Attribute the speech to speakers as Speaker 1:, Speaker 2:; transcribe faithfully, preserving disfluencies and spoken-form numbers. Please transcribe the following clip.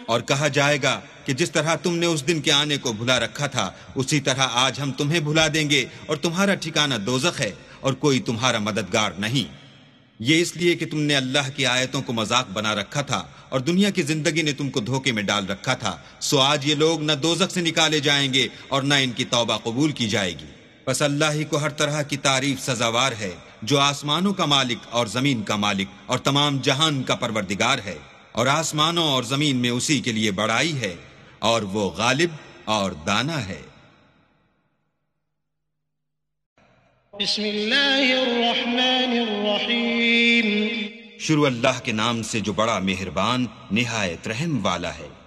Speaker 1: और कहा जाएगा कि जिस तरह तुमने उस दिन के आने को भुला रखा था उसी तरह आज हम तुम्हें भुला देंगे और तुम्हारा ठिकाना दोज़ख है और कोई तुम्हारा मददगार नहीं। ये इसलिए कि तुमने अल्लाह की आयतों को मजाक बना रखा था और दुनिया की जिंदगी ने तुमको धोखे में डाल रखा था। सो आज ये लोग न दोज़ख से निकाले जाएंगे और न इनकी तौबा कबूल की जाएगी। बस अल्लाह ही को हर तरह की तारीफ सजावार है, जो आसमानों का मालिक और जमीन का मालिक और तमाम जहान का परवरदिगार है। और आसमानों और जमीन में उसी के लिए बड़ाई है और वो गालिब और दाना है।
Speaker 2: बिस्मिल्लाहिर्रहमानिर्रहीम।
Speaker 1: शुरू अल्लाह के नाम से जो बड़ा मेहरबान निहायत रहम वाला है।